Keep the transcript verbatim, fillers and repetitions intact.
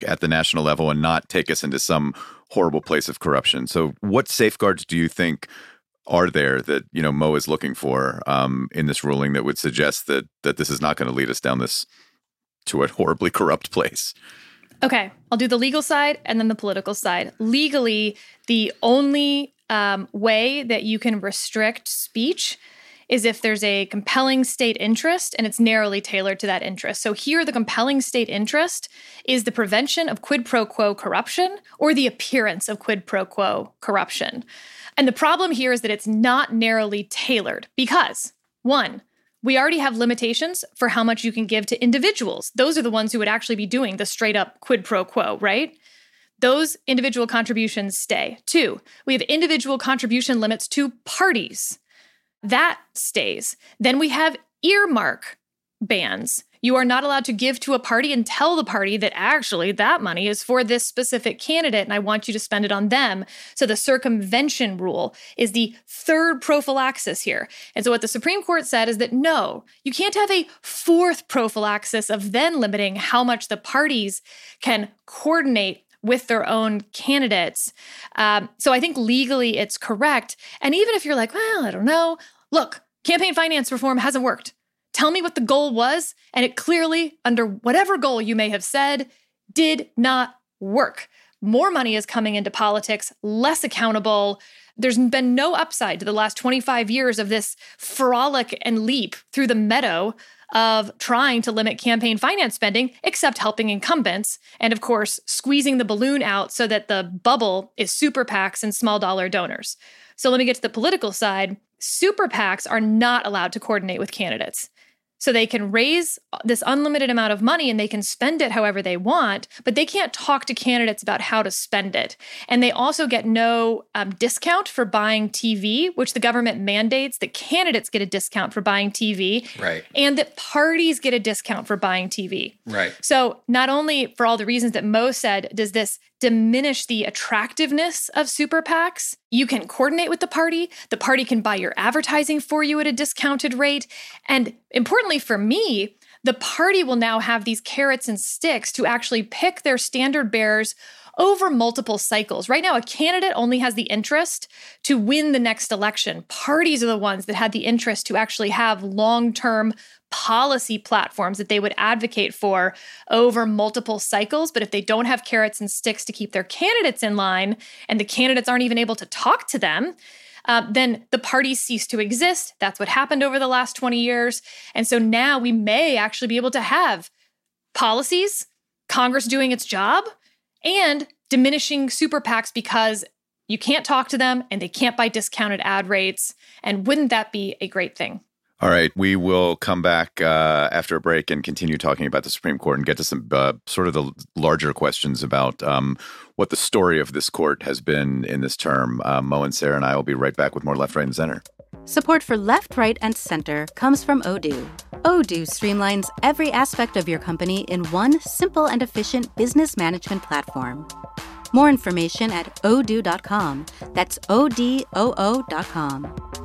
at the national level and not take us into some horrible place of corruption. So what safeguards do you think are there that, you know, Mo is looking for um, in this ruling that would suggest that that this is not going to lead us down this to a horribly corrupt place? Okay, I'll do the legal side and then the political side. Legally, the only um, way that you can restrict speech is if there's a compelling state interest and it's narrowly tailored to that interest. So here, the compelling state interest is the prevention of quid pro quo corruption or the appearance of quid pro quo corruption. And the problem here is that it's not narrowly tailored because, one, we already have limitations for how much you can give to individuals. Those are the ones who would actually be doing the straight up quid pro quo, right? Those individual contributions stay. Two, we have individual contribution limits to parties. That stays. Then we have earmark bans. You are not allowed to give to a party and tell the party that actually that money is for this specific candidate and I want you to spend it on them. So the circumvention rule is the third prophylaxis here. And so what the Supreme Court said is that no, you can't have a fourth prophylaxis of then limiting how much the parties can coordinate with their own candidates. Um, so I think legally it's correct. And even if you're like, well, I don't know, look, campaign finance reform hasn't worked. Tell me what the goal was, and it clearly, under whatever goal you may have said, did not work. More money is coming into politics, less accountable. There's been no upside to the last twenty-five years of this frolic and leap through the meadow of trying to limit campaign finance spending, except helping incumbents, and of course, squeezing the balloon out so that the bubble is super PACs and small dollar donors. So let me get to the political side. Super PACs are not allowed to coordinate with candidates. So they can raise this unlimited amount of money and they can spend it however they want, but they can't talk to candidates about how to spend it. And they also get no um, discount for buying T V, which the government mandates that candidates get a discount for buying T V. Right. And that parties get a discount for buying T V. Right. So not only for all the reasons that Mo said, does this diminish the attractiveness of super PACs, you can coordinate with the party. The party can buy your advertising for you at a discounted rate. And importantly for me, the party will now have these carrots and sticks to actually pick their standard bearers over multiple cycles. Right now, a candidate only has the interest to win the next election. Parties are the ones that had the interest to actually have long-term policy platforms that they would advocate for over multiple cycles. But if they don't have carrots and sticks to keep their candidates in line, and the candidates aren't even able to talk to them, uh, then the parties cease to exist. That's what happened over the last twenty years. And so now we may actually be able to have policies, Congress doing its job, and diminishing super PACs because you can't talk to them and they can't buy discounted ad rates. And wouldn't that be a great thing? All right, we will come back uh, after a break and continue talking about the Supreme Court and get to some uh, sort of the larger questions about um, what the story of this court has been in this term. Uh, Mo and Sarah and I will be right back with more Left, Right, and Center. Support for Left, Right, and Center comes from Odoo. Odoo streamlines every aspect of your company in one simple and efficient business management platform. More information at odoo dot com. That's O D O O dot com.